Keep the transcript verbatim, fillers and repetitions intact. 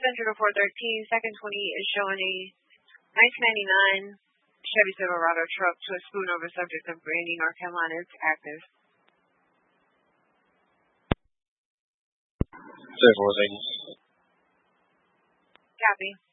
Central to four thirteen, second twenty is showing a nineteen ninety-nine Chevy Silverado truck to a spoon over subject of Brandy, North Carolina. It's active. Seven was eighty. Copy.